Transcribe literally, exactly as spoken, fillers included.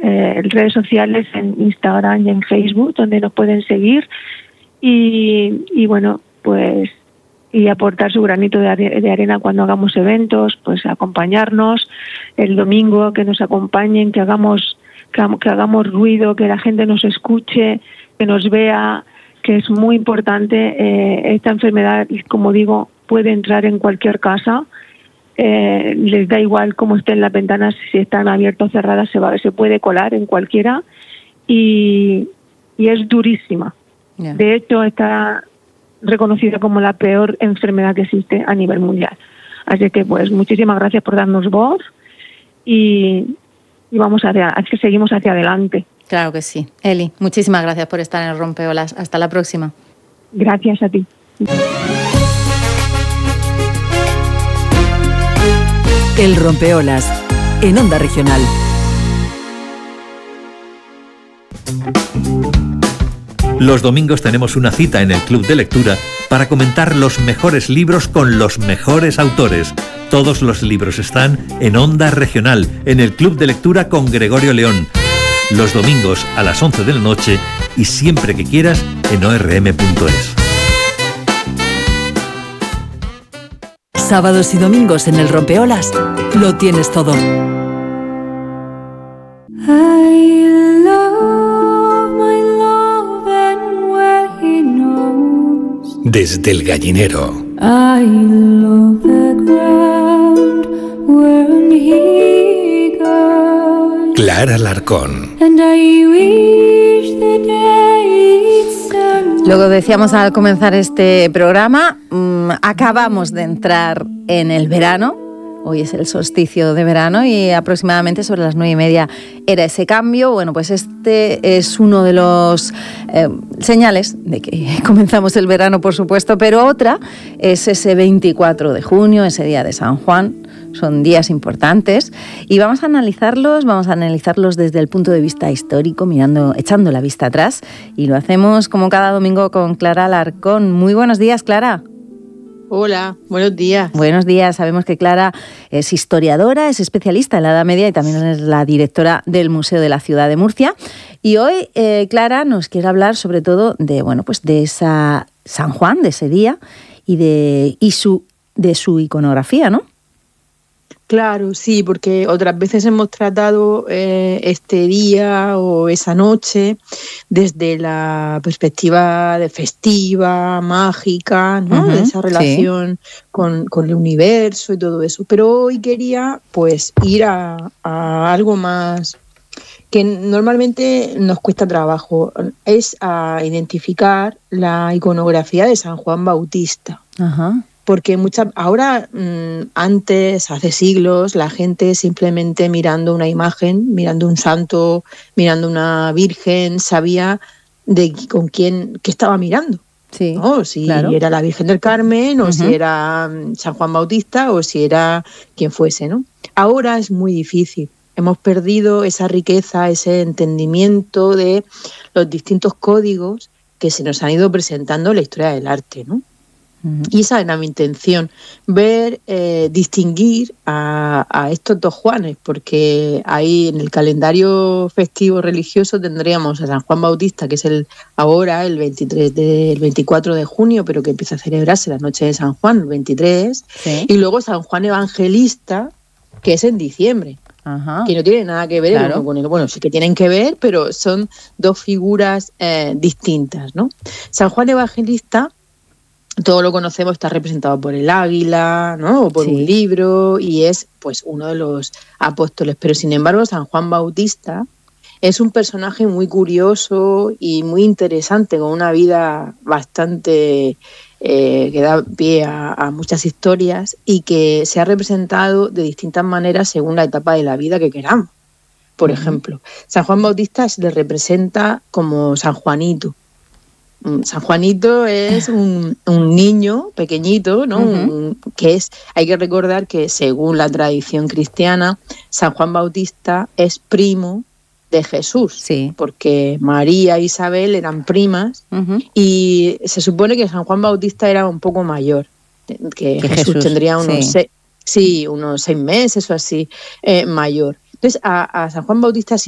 eh, redes sociales, en Instagram y en Facebook, donde nos pueden seguir y, y bueno, pues y aportar su granito de, are- de arena cuando hagamos eventos, pues acompañarnos el domingo, que nos acompañen, que hagamos que, ha- que hagamos ruido, que la gente nos escuche, que nos vea, que es muy importante. Eh, esta enfermedad, como digo, puede entrar en cualquier casa. Eh, les da igual cómo estén las ventanas, si están abiertas o cerradas, se va, se puede colar en cualquiera y, y es durísima. Yeah. De hecho, está reconocida como la peor enfermedad que existe a nivel mundial. Así que, pues, muchísimas gracias por darnos voz y, y vamos hacia, es que seguimos hacia adelante. Claro que sí. Eli, muchísimas gracias por estar en el Rompeolas. Hasta la próxima. Gracias a ti. El Rompeolas, en Onda Regional. Los domingos tenemos una cita en el Club de Lectura para comentar los mejores libros con los mejores autores. Todos los libros están en Onda Regional, en el Club de Lectura con Gregorio León. Los domingos a las once de la noche y siempre que quieras en o erre eme punto es. Sábados y domingos en el Rompeolas lo tienes todo. Desde el gallinero. I love the ground where he goes. Clara Larcón. And I wish the days and Luego decíamos al comenzar este programa, mmm, acabamos de entrar en el verano. Hoy es el solsticio de verano y aproximadamente sobre las nueve y media era ese cambio. Bueno, pues este es uno de los eh, señales de que comenzamos el verano, por supuesto, pero otra es ese veinticuatro de junio, ese día de San Juan. Son días importantes y vamos a analizarlos, vamos a analizarlos desde el punto de vista histórico, mirando, echando la vista atrás, y lo hacemos como cada domingo con Clara Larcón. Muy buenos días, Clara. Hola, buenos días. Buenos días. Sabemos que Clara es historiadora, es especialista en la Edad Media y también es la directora del Museo de la Ciudad de Murcia. Y hoy, eh, Clara, nos quiere hablar sobre todo de, bueno, pues de esa San Juan, de ese día y de y su de su iconografía, ¿no? Claro, sí, porque otras veces hemos tratado eh, este día o esa noche desde la perspectiva de festiva, mágica, ¿no? Uh-huh, de esa relación sí. con, con el universo y todo eso. Pero hoy quería pues ir a, a algo más que normalmente nos cuesta trabajo, es a identificar la iconografía de San Juan Bautista. Ajá. Uh-huh. Porque muchas ahora, mmm, antes, hace siglos, la gente simplemente mirando una imagen, mirando un santo, mirando una virgen, sabía de con quién qué estaba mirando. Sí, ¿no? Si claro. era la Virgen del Carmen, o uh-huh. si era San Juan Bautista, o si era quien fuese, ¿no? Ahora es muy difícil. Hemos perdido esa riqueza, ese entendimiento de los distintos códigos que se nos han ido presentando en la historia del arte, ¿no? Uh-huh. Y esa era mi intención, ver, eh, distinguir a, a estos dos Juanes, porque ahí en el calendario festivo religioso tendríamos a San Juan Bautista, que es el ahora el veintitrés de, el veinticuatro de junio, pero que empieza a celebrarse la noche de San Juan, el veintitrés, ¿sí? Y luego San Juan Evangelista, que es en diciembre. Ajá. Que no tiene nada que ver, claro. con el, bueno, sí que tienen que ver, pero son dos figuras eh, distintas, ¿no? San Juan Evangelista, todo lo conocemos, está representado por el águila, ¿no? O por sí. un libro, y es pues uno de los apóstoles. Pero sin embargo, San Juan Bautista es un personaje muy curioso y muy interesante, con una vida bastante eh, que da pie a, a muchas historias y que se ha representado de distintas maneras según la etapa de la vida que queramos. Por uh-huh. ejemplo, San Juan Bautista se le representa como San Juanito. San Juanito es un, un niño pequeñito, ¿no? Uh-huh. un, que es, hay que recordar que según la tradición cristiana, San Juan Bautista es primo de Jesús, sí. porque María e Isabel eran primas, uh-huh. y se supone que San Juan Bautista era un poco mayor, que, que Jesús, Jesús tendría unos, sí. Se, sí, unos seis meses o así, eh, mayor. Entonces a, a San Juan Bautista